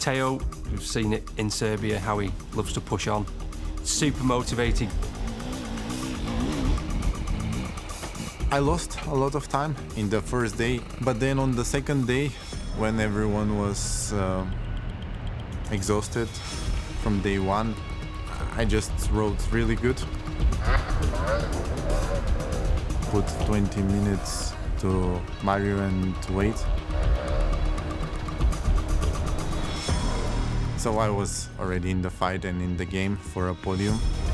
Teo, we've seen it in Serbia, how he loves to push on. Super motivating. I lost a lot of time in the first day, but then on the second day, when everyone was exhausted from day one, I just rode really good. Put 20 minutes to Mario and to wait. So I was already in the fight and in the game for a podium.